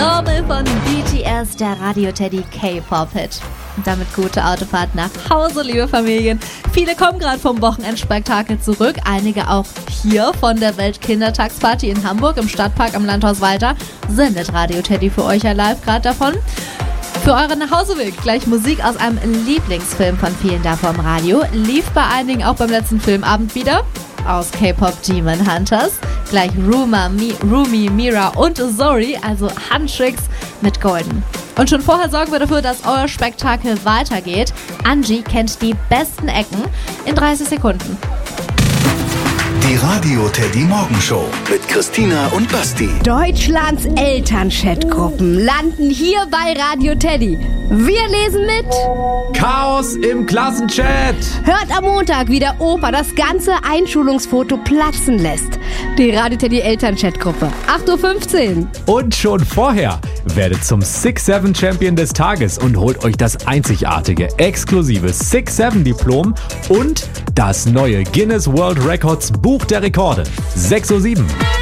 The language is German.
Normal von BTS, der Radio Teddy K-Pop-Hit. Und damit gute Autofahrt nach Hause, liebe Familien. Viele kommen gerade vom Wochenendspektakel zurück, einige auch hier von der Weltkindertagsparty in Hamburg im Stadtpark am Landhaus Walter. Sendet Radio Teddy für euch ja live gerade davon. Für euren Nachhauseweg gleich Musik aus einem Lieblingsfilm von vielen da vom Radio. Lief bei einigen auch beim letzten Filmabend wieder. Aus K-Pop Demon Hunters. Gleich Rumi, Mira und Zori, also Handtricks mit Golden. Und schon vorher sorgen wir dafür, dass euer Spektakel weitergeht. Angie kennt die besten Ecken in 30 Sekunden. Die Radio Teddy Morgenshow mit Christina und Basti. Deutschlands Elternchatgruppen landen hier bei Radio Teddy. Wir lesen mit. Chaos im Klassenchat. Hört am Montag, wie der Opa das ganze Einschulungsfoto platzen lässt. Die Radio Teddy Elternchatgruppe. 8:15 Uhr. Und schon vorher werdet zum 6-7 Champion des Tages und holt euch das einzigartige, exklusive 6-7 Diplom und das neue Guinness World Records Buch der Rekorde. 6:07 Uhr.